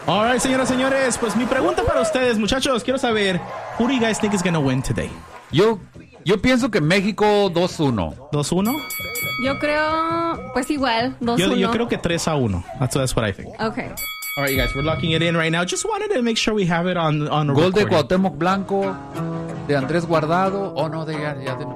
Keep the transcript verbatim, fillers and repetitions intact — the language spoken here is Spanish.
All right, señoras y señores, pues mi pregunta para ustedes, muchachos, quiero saber, who do you guys think is going to win today? Yo, yo pienso que México dos uno. ¿dos uno? Yo creo, pues igual, dos uno. Yo, yo creo que tres a uno. That's, that's what I think. Okay. All right, you guys, we're locking it in right now. Just wanted to make sure we have it on on a Gol de recording. Cuauhtémoc Blanco, de Andrés Guardado, o oh, no, de ya, ya de